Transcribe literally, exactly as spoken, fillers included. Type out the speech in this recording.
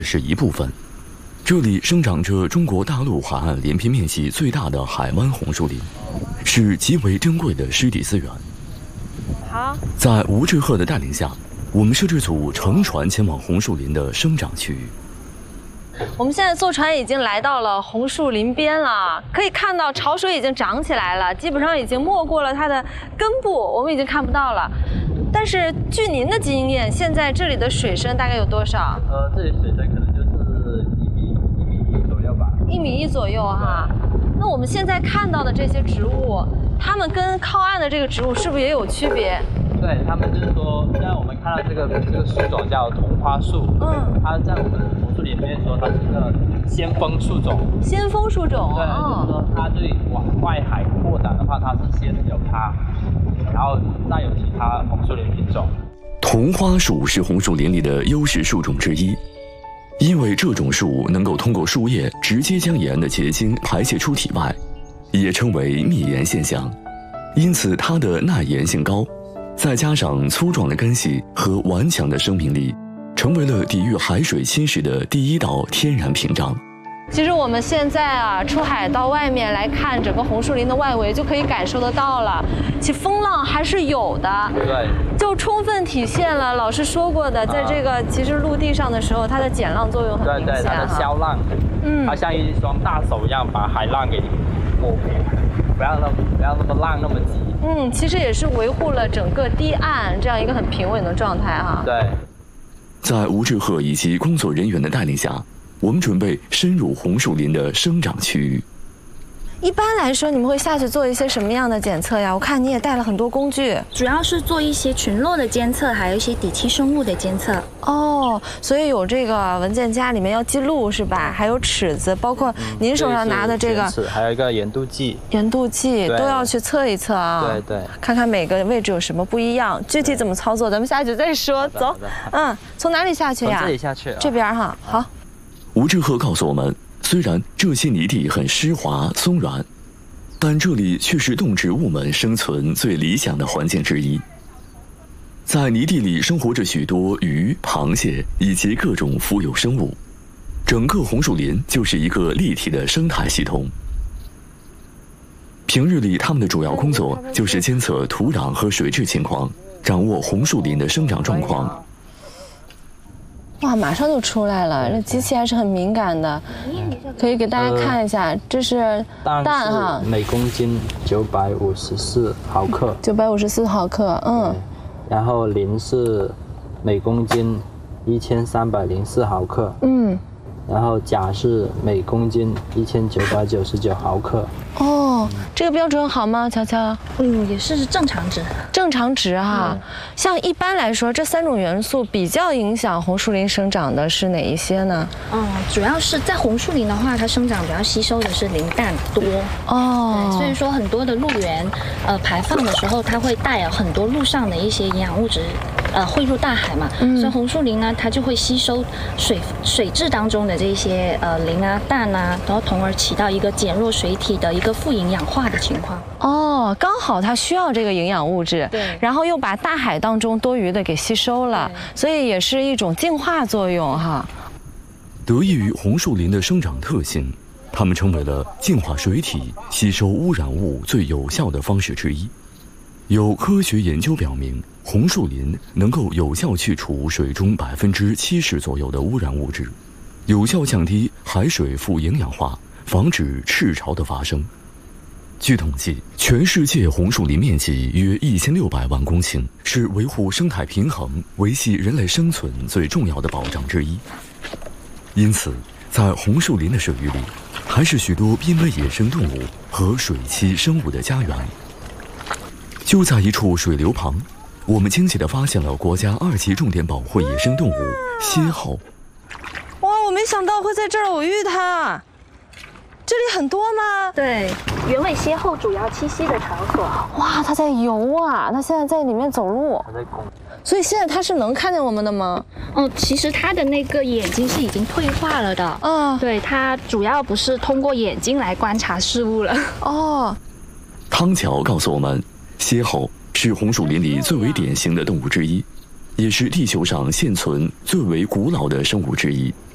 是一部分。这里生长着中国大陆海岸连片面积最大的海湾红树林，是极为珍贵的湿地资源。 好， 在吴志赫的带领下，我们摄制组乘船前往红树林的生长区域。 我们现在坐船已经来到了红树林边了，可以看到潮水已经涨起来了，基本上已经没过了它的根部，我们已经看不到了。但是据您的经验，现在这里的水深大概有多少？ 呃，这里水深可能就是一米一米一左右吧。 一米一左右哈。那我们现在看到的这些植物，它们跟靠岸的这个植物是不是也有区别？ 对，他们就是说，现在我们看到这个这个树种叫同花树， 嗯， 它在我们红树林里面说它是一个先锋树种。 先锋树种， 对，就是说它对往外海扩展的话，它是先有它，然后再有其他红树林品种。 同花树是红树林里的优势树种之一，因为这种树能够通过树叶直接将盐的结晶排泄出体外，也称为嘧盐现象，因此它的耐盐性高。再加上粗壮的根系和顽强的生命力，成为了抵御海水侵蚀的第一道天然屏障。 其实我们现在啊，出海到外面来看整个红树林的外围，就可以感受得到了，其风浪还是有的。 对， 就充分体现了老师说过的，在这个其实陆地上的时候，它的减浪作用很明显。 对对，它的消浪，嗯，它像一双大手一样把海浪给抹平，不要那么不要那么浪那么急。 嗯，其实也是维护了整个堤岸这样一个很平稳的状态哈。 对， 在吴志赫以及工作人员的带领下，我们准备深入红树林的生长区域。 一般来说，你们会下去做一些什么样的检测呀？我看你也带了很多工具， 主要是做一些群落的监测，还有一些底栖生物的监测。 哦，所以有这个文件夹里面要记录是吧？还有尺子，包括您手上拿的这个， 嗯、还有一个盐度计， 盐度计都要去测一测啊。 对对， 看看每个位置有什么不一样，具体怎么操作，咱们下去再说。走，嗯，从哪里下去呀？ 从这里下去、啊， 这边哈。好。 吴志赫告诉我们，虽然这些泥地很湿滑松软，但这里却是动植物们生存最理想的环境之一。在泥地里生活着许多鱼、螃蟹以及各种浮游生物，整个红树林就是一个立体的生态系统。平日里，他们的主要工作就是监测土壤和水质情况，掌握红树林的生长状况。 哇，马上就出来了！这机器还是很敏感的，可以给大家看一下，呃、这是氮哈， 每公斤九百五十四毫克， 九百五十四毫克，嗯。 然后磷是每公斤一千三百零四毫克，嗯。然后钾是每公斤一千九百九十九毫克。 哦，这个标准好吗？乔乔？ 嗯，也是正常值。 正常值哈、嗯，像一般来说，这三种元素比较影响红树林生长的是哪一些呢？ 嗯，主要是在红树林的话，它生长主要吸收的是磷氮多。哦，所以说很多的陆源，呃，排放的时候，它会带有很多陆上的一些营养物质。呃，汇入大海嘛，嗯、所以红树林呢，它就会吸收水水质当中的这些呃磷啊、氮啊，然后从而起到一个减弱水体的一个富营养化的情况。 哦，刚好它需要这个营养物质，对，然后又把大海当中多余的给吸收了，所以也是一种净化作用哈。 得益于红树林的生长特性，它们成为了净化水体、吸收污染物最有效的方式之一。有科学研究表明，红树林能够有效去除水中百分之七十左右的污染物质，有效降低海水富营养化，防止赤潮的发生。据统计，全世界红树林面积约一千六百万公顷，是维护生态平衡、维系人类生存最重要的保障之一。因此，在红树林的水域里，还是许多濒危野生动物和水栖生物的家园。就在一处水流旁，我们惊喜地发现了国家二级重点保护野生动物蝎后。 哇，我没想到会在这儿偶遇它。这里很多吗？ 对，原尾蝎后主要栖息的场所。 哇，它在游啊！它现在在里面走路。 它在拱。 所以现在它是能看见我们的吗？ 哦，其实它的那个眼睛是已经退化了的。嗯，对，它主要不是通过眼睛来观察事物了。哦。 汤乔告诉我们，蝎后是红树林里最为典型的动物之一，也是地球上现存最为古老的生物之一。